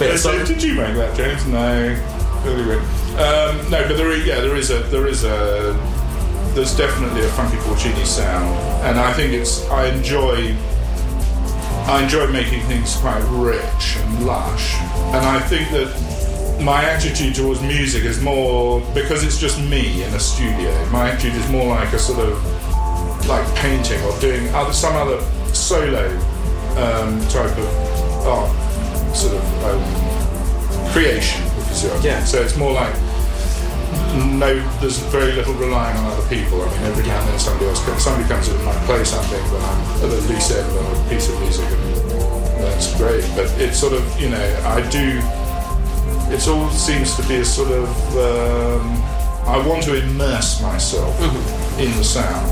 bit. Did you make that, James? No. Anyway, no, but there's definitely a Funky Porcini sound, and I think I enjoy making things quite rich and lush, and I think that my attitude towards music is more, because it's just me in a studio, my attitude is more like a sort of like painting or doing some other solo type of art sort of creation, if you see what I mean. Yeah. So it's more like there's very little relying on other people. I mean, every now and then somebody comes in and might play something, but I'm at the loose end of a piece of music, and that's great. But it's sort of, it all seems to be a sort of, I want to immerse myself in the sound.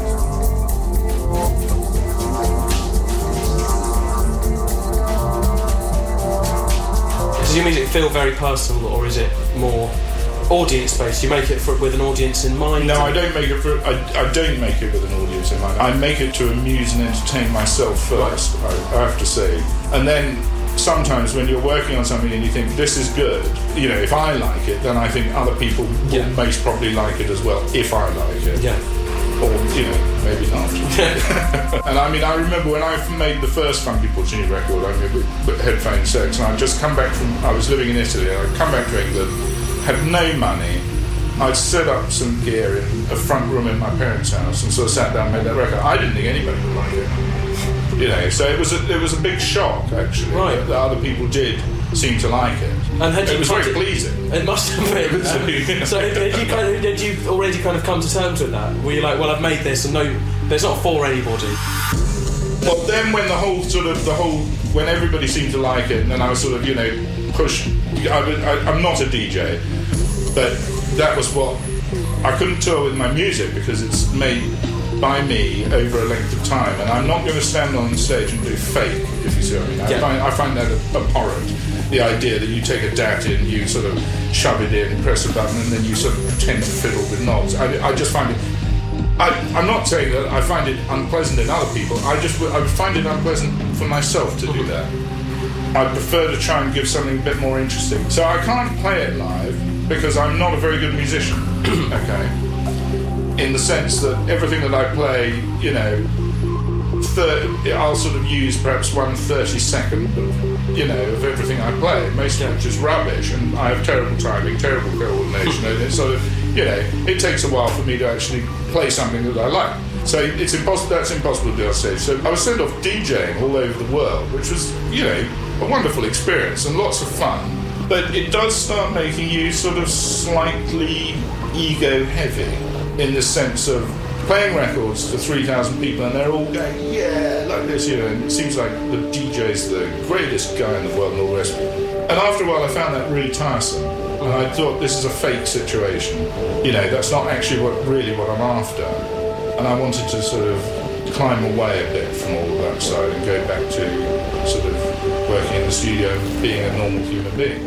Does your music feel very personal, or is it more audience-based? You make it with an audience in mind? No, I don't make it I don't make it with an audience in mind. I make it to amuse and entertain myself first, I have to say. And then sometimes when you're working on something and you think this is good, if I like it, then I think other people will most probably like it as well, if I like it. Yeah. Or, maybe not. And I mean, I remember when I made the first Funky Porcini record, with Headphone Sex, and I was living in Italy, and I'd come back to England, had no money. I'd set up some gear in a front room in my parents' house and sort of sat down and made that record. I didn't think anybody would like it. So it was a big shock, actually, right, that other people did seem to like it. And it was very pleasing. It must have been. So did you already kind of come to terms with that? Were you like, well, I've made this, and it's not for anybody? Well, then when when everybody seemed to like it, and then I was sort of, pushed. I'm not a DJ, but that was what I couldn't tour with my music because it's made by me over a length of time, and I'm not going to stand on stage and do fake, if you see what I mean. I find that abhorrent. The idea that you take a DAT in, you sort of shove it in, press a button, and then you sort of pretend to fiddle with knobs. I just find it. I'm not saying that I find it unpleasant in other people. I would find it unpleasant for myself to do that. I prefer to try and give something a bit more interesting. So I can't play it live because I'm not a very good musician. Okay. In the sense that everything that I play, I'll sort of use perhaps 1/32 of everything I play, most of which is rubbish, and I have terrible timing, terrible coordination, and it's sort of, it takes a while for me to actually play something that I like. So it's impossible. That's impossible to do on stage. So I was sent off DJing all over the world, which was, a wonderful experience and lots of fun. But it does start making you sort of slightly ego heavy in the sense of playing records to 3,000 people and they're all going, yeah, like this, and it seems like the DJ's the greatest guy in the world and all the rest of it. And after a while I found that really tiresome, and I thought this is a fake situation. That's not actually what I'm after. And I wanted to sort of climb away a bit from all of that side and go back to sort of working in the studio and being a normal human being.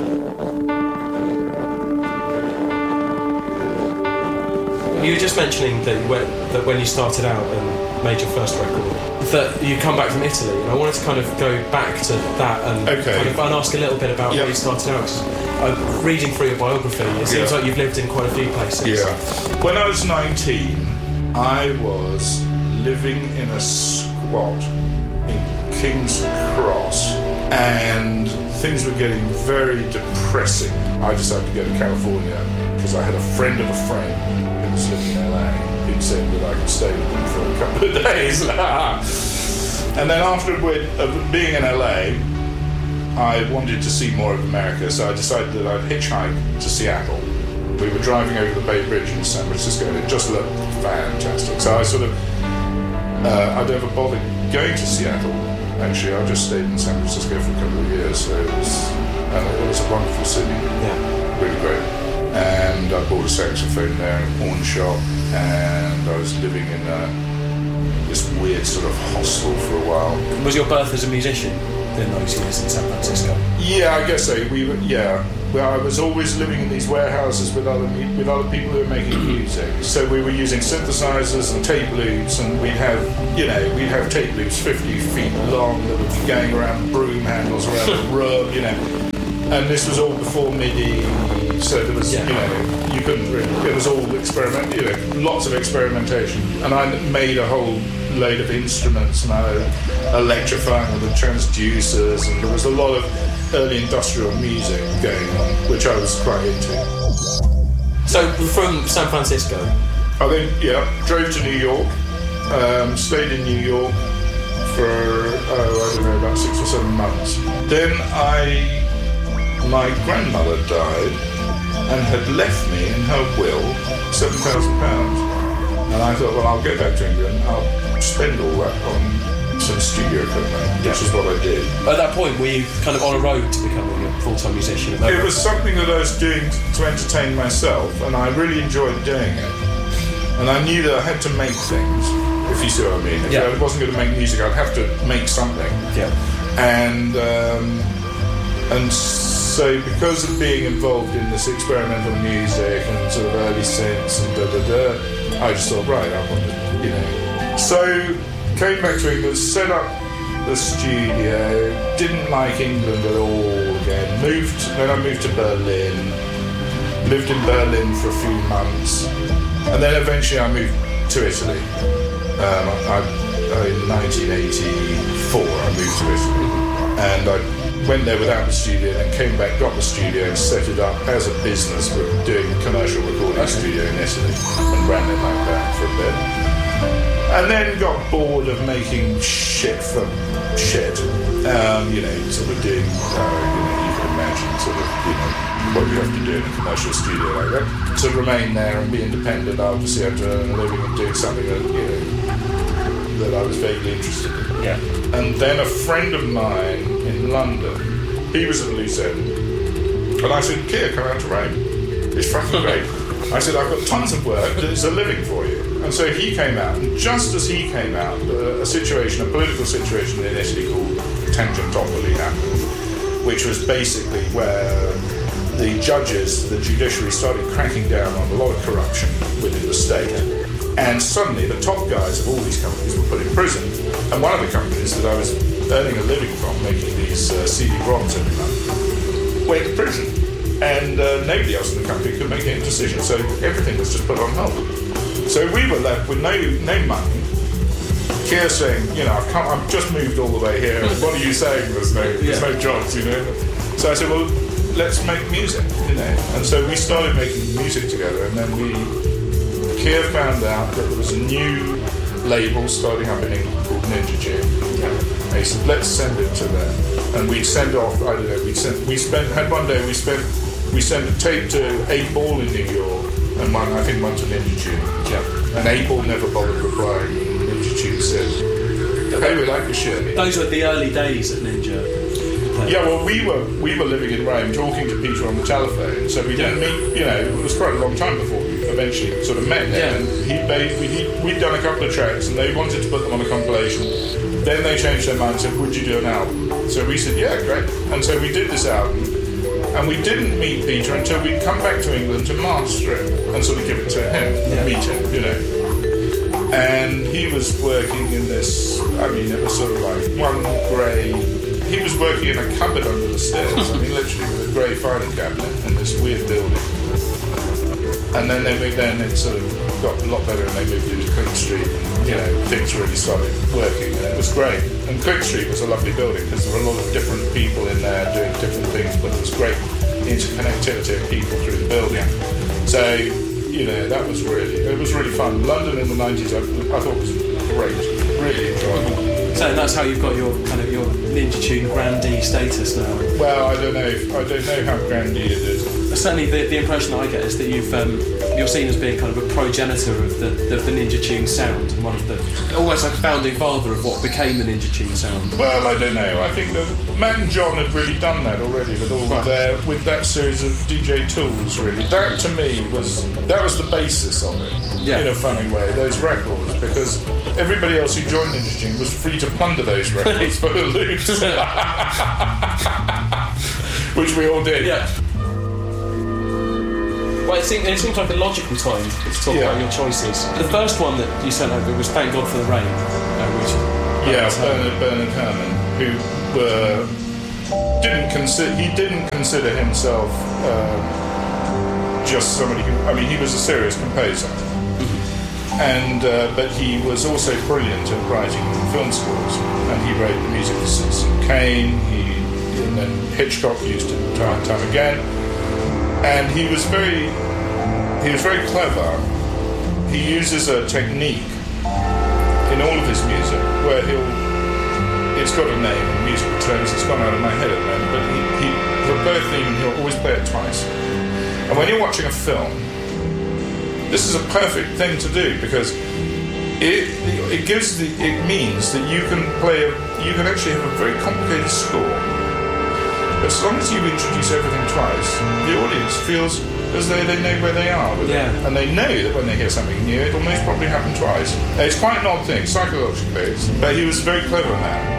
You were just mentioning that when you started out and made your first record, that you come back from Italy, and I wanted to kind of go back to that and and ask a little bit about where you started out. Reading through your biography, it seems like you've lived in quite a few places. Yeah. When I was 19, I was living in a squat in King's Cross, and things were getting very depressing. I decided to go to California because I had a friend of a friend who was living in LA. He'd said that I could stay with him for a couple of days. And then after being in LA, I wanted to see more of America, so I decided that I'd hitchhike to Seattle. We were driving over the Bay Bridge in San Francisco, and it just looked fantastic. So I sort of, I never bothered going to Seattle. Actually, I just stayed in San Francisco for a couple of years, so it was a wonderful city. Yeah, really great. And I bought a saxophone there in a pawn shop, and I was living in this weird sort of hostel for a while. Was your birth as a musician in those years in San Francisco? Yeah, I guess so. Well, I was always living in these warehouses with other people who were making music. So we were using synthesizers and tape loops, and we'd have tape loops 50 feet long that would be going around broom handles around the room, And this was all before MIDI, so there was, you couldn't really, it was all lots of experimentation. And I made a whole load of instruments, and I electrifying with the transducers, and there was a lot of early industrial music going on, which I was quite into. So from San Francisco? I then, drove to New York, stayed in New York for, about 6 or 7 months. Then my grandmother died and had left me in her will £7,000. And I thought, well, I'll go back to England, I'll spend all that on some studio equipment, which is what I did. At that point, were you kind of on a road to becoming a full-time musician? It was something that I was doing to entertain myself, and I really enjoyed doing it. And I knew that I had to make things, if you see what I mean. If I wasn't going to make music, I'd have to make something. Yeah. And so because of being involved in this experimental music and sort of early synths and I just thought, right, I want to, So came back to England, set up the studio, didn't like England at all again. Then I moved to Berlin, lived in Berlin for a few months, and then eventually I moved to Italy. In 1984 I moved to Italy, and I went there without the studio, then came back, got the studio and set it up as a business. We're doing a commercial recording studio in Italy and ran it like that for a bit. And then got bored of making shit for shit. Sort of doing, you can imagine sort of, what you have to do in a commercial studio like that. To remain there and be independent, obviously I had to earn a living and doing something that, that I was vaguely interested in. Yeah. And then a friend of mine in London, he was at loose end, and I said, Keir, come out to Rome. It's fucking great. I said, I've got tons of work, there's a living for you. And so he came out, and just as he came out, a political situation in Italy called Tangentopoli happened, which was basically where the judges, the judiciary, started cracking down on a lot of corruption within the state. And suddenly the top guys of all these companies were put in prison. And one of the companies that I was earning a living from, making these CD-ROMs every month, went to prison. And nobody else in the company could make any decision, so everything was just put on hold. So we were left with no money. Keir saying, I've just moved all the way here. What are you saying? There's no jobs, So I said, well, let's make music, And so we started making music together, and then Keir found out that there was a new label starting up in England called Ninja Tune. And he said, let's send it to them. And we'd send off, one day we sent a tape to 8 Ball in New York, and one to Ninja Tune. Yeah. And 8 Ball never bothered replying. Ninja Tune said, hey, we like your shit. Those were the early days at Ninja. Yeah, well, we were living in Rome, talking to Peter on the telephone, so we didn't meet. It was quite a long time before we eventually sort of met. Yeah. And we'd done a couple of tracks, and they wanted to put them on a compilation. Then they changed their mind and said, "Would you do an album?" So we said, "Yeah, great." And so we did this album, and we didn't meet Peter until we'd come back to England to master it and sort of give it to him, meet him, And he was working in this. It was sort of like one grey. He was working in a cupboard under the stairs, literally with a grey filing cabinet in this weird building. And then it sort of got a lot better, and they moved into Quick Street, and things really started working, and it was great. And Quick Street was a lovely building because there were a lot of different people in there doing different things, but it was great interconnectivity of people through the building. So, that was really fun. London in the 90s, I thought was great, really enjoyable. So that's how you've got your Ninja Tune grandee status now. Well, I don't know how grandee it is. Certainly, the impression that I get is that you're seen as being kind of a progenitor of the Ninja Tune sound, and one of the almost like a founding father of what became the Ninja Tune sound. Well, I don't know. I think that Matt and John had really done that already with that series of DJ Tools. Really, that to me was the basis of it. Yeah. In a funny way, those records, because everybody else who joined Ninja Tune was free to plunder those records for the loot, which we all did. Yeah. Well, it seems like a logical time to talk about your choices. The first one that you sent over was "Thank God for the Rain," Bernard Herrmann, who were didn't consider himself just somebody who. I mean, he was a serious composer, and but he was also brilliant at writing film scores, and he wrote the music for Citizen Kane. And then Hitchcock used it time and time again, and he was very clever. He uses a technique in all of his music where it's got a name in musical terms. It's gone out of my head at the moment, but he'll play a theme and he'll always play it twice. And when you're watching a film, this is a perfect thing to do because it means that you can actually have a very complicated score. As long as you introduce everything twice, the audience feels as though they know where they are with it. And they know that when they hear something new, it'll most probably happen twice. It's quite an odd thing, psychologically, but he was very clever in that.